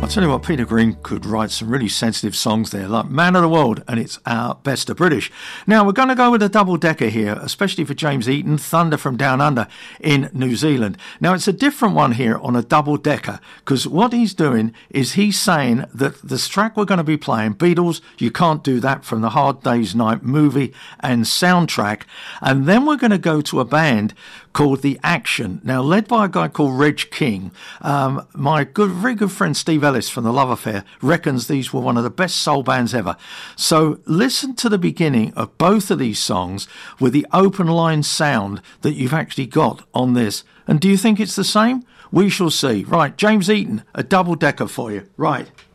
I'll tell you what, Peter Green could write some really sensitive songs there, like Man of the World, and it's our best of British. Now, we're going to go with a double-decker here, especially for James Eaton, Thunder from Down Under in New Zealand. Now, it's a different one here on a double-decker, because what he's doing is he's saying that this track we're going to be playing, Beatles, You Can't Do That, from the Hard Day's Night movie and soundtrack, and then we're going to go to a band called The Action, now led by a guy called Reg King. My very good friend Steve Ellis from The Love Affair reckons these were one of the best soul bands ever. So listen to the beginning of both of these songs with the open line sound that you've actually got on this. And do you think it's the same? We shall see. Right, James Eaton, a double decker for you. Right.